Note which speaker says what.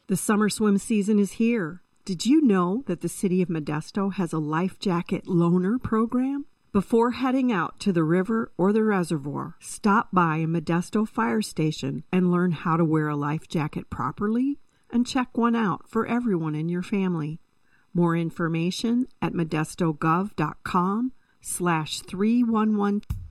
Speaker 1: The summer swim season is here. Did you know that the city of Modesto has a life jacket loaner program? Before heading out to the river or the reservoir, stop by a Modesto fire station and learn how to wear a life jacket properly and check one out for everyone in your family. More information at modestogov.com/311.